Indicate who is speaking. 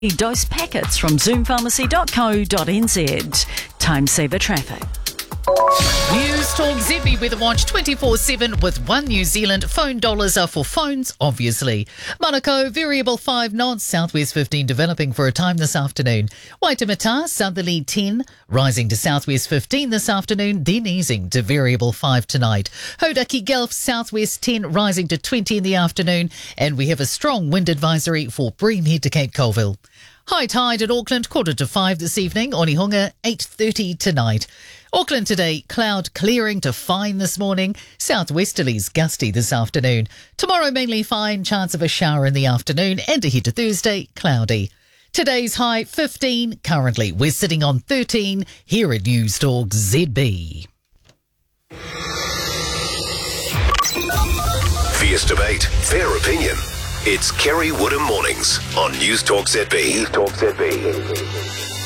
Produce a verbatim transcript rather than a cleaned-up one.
Speaker 1: Dose packets from zoom pharmacy dot co dot n z. Time saver traffic.
Speaker 2: News Talk Z B Weather Watch twenty-four seven with One New Zealand. Phone dollars are for phones, obviously. Manukau, variable five knots, southwest fifteen developing for a time this afternoon. Waitemata, southerly ten, rising to southwest fifteen this afternoon, then easing to variable five tonight. Hodaki Gulf, southwest ten, rising to twenty in the afternoon. And we have a strong wind advisory for Bream Head to Cape Colville. High tide at Auckland, quarter to five this evening. Onehunga, eight thirty tonight. Auckland today, cloud clearing to fine this morning. Southwesterlies gusty this afternoon. Tomorrow mainly fine, chance of a shower in the afternoon. And ahead to Thursday, cloudy. Today's high fifteen. Currently, we're sitting on thirteen here at News Talk Z B.
Speaker 3: Fierce debate, fair opinion. It's Kerry Woodham Mornings on News Talk Z B. News Talk Z B.